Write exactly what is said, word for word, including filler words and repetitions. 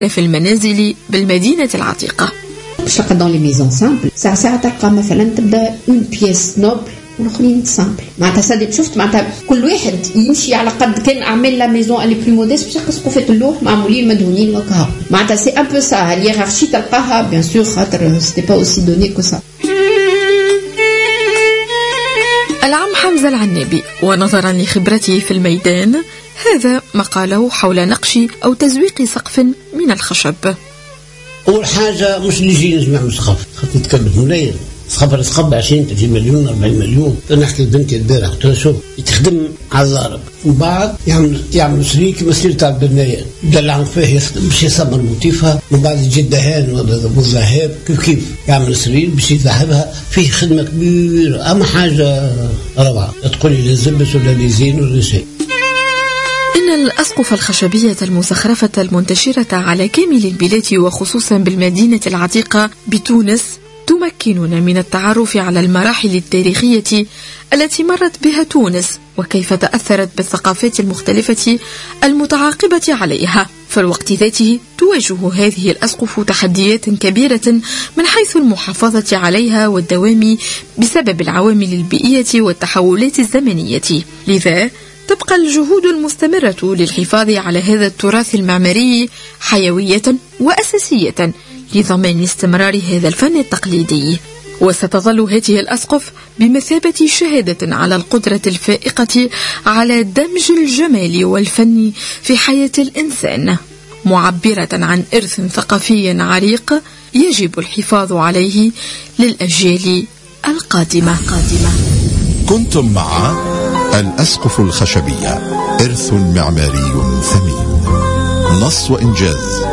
في المنازل بالمدينة العتيقة. شقة دون لي ميزون سامبل ساعة ساعة تلقى مثلا تبدا اون بيس نوبل والاخرين سامبل معناتها سادي شفت معناتها كل واحد يمشي على قد كان اعمل لا ميزون اللي بلو موديست باش يقصقوا في اللوح معمولين مدهونين وكها معناتها سي ان بو سا الهيرارشي تلقاها بيان سور خاطر سيتي با اوسي دوني كو سا. العم حمزة العنابي ونظرا لخبرته في الميدان هذا ما قاله حول نقش أو تزويق سقف من الخشب. أول حاجة مش اللي يجي نجمع من سقف خاطر نتكلم ملايين سقف رسقب عشرين ثلاثين مليون أربعين مليون. نحكي لبنتي البارح قلت لها شوف يتخدم على الضارب ومن بعد يعمل يعمل سرير كما سرير تاع البنايات يدلع فيه باش يصمر موتيفها ومن بعد يجي الدهان والذهب كيف كيف يعمل سرير باش يذهبها فيه خدمة كبيرة. أما حاجة روعة تقولي لا زبس ولا ليزين ولا شيء. إن الأسقف الخشبية المزخرفة المنتشرة على كامل البلاد وخصوصا بالمدينة العتيقة بتونس تمكننا من التعرف على المراحل التاريخية التي مرت بها تونس وكيف تأثرت بالثقافات المختلفة المتعاقبة عليها. في الوقت ذاته تواجه هذه الأسقف تحديات كبيرة من حيث المحافظة عليها والدوام بسبب العوامل البيئية والتحولات الزمنية. لذا تبقى الجهود المستمرة للحفاظ على هذا التراث المعماري حيوية وأساسية لضمان استمرار هذا الفن التقليدي. وستظل هذه الأسقف بمثابة شهادة على القدرة الفائقة على دمج الجمال والفن في حياة الإنسان، معبرة عن إرث ثقافي عريق يجب الحفاظ عليه للأجيال القادمة. كنتم مع الأسقف الخشبية، إرث معماري ثمين. نص وإنجاز